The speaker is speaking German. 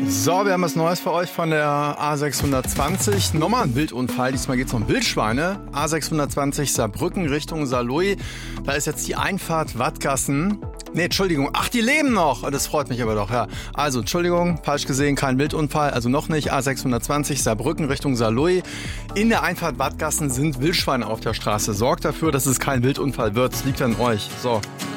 So, wir haben was Neues für euch von der A620. Nochmal ein Wildunfall. Diesmal geht es um Wildschweine. A620 Saarbrücken Richtung Saarlouis. Da ist jetzt die Einfahrt Wattgassen. Nee, Entschuldigung. Ach, die leben noch. Das freut mich aber doch, ja. Also, Entschuldigung, falsch gesehen, kein Wildunfall. Also noch nicht. A620 Saarbrücken Richtung Saarlouis. In der Einfahrt Wattgassen sind Wildschweine auf der Straße. Sorgt dafür, dass es kein Wildunfall wird. Das liegt an euch. So.